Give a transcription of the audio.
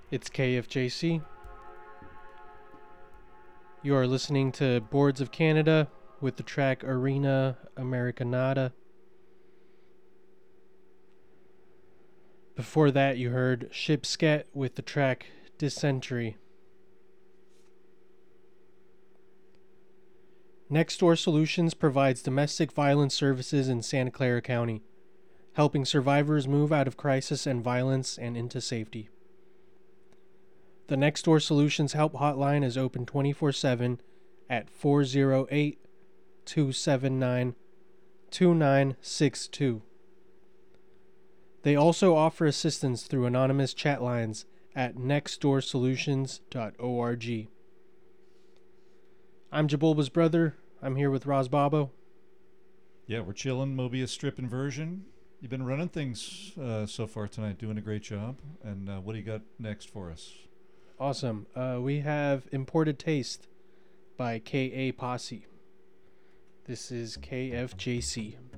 It's KFJC. You are listening to Boards of Canada with the track Arena Americanata. Before that, you heard Shipsket with the track Dysentery. Next Door Solutions provides domestic violence services in Santa Clara County, helping survivors move out of crisis and violence and into safety. The Next Door Solutions Help Hotline is open 24/7 at 408-279-2962. They also offer assistance through anonymous chat lines at nextdoorsolutions.org. I'm Jabulba's brother. I'm here with Rosbabo. Yeah, we're chilling. Mobius strip inversion. You've been running things so far tonight, doing a great job. And what do you got next for us? Awesome. We have Imported Taste by K.A. Posse. This is KFJC.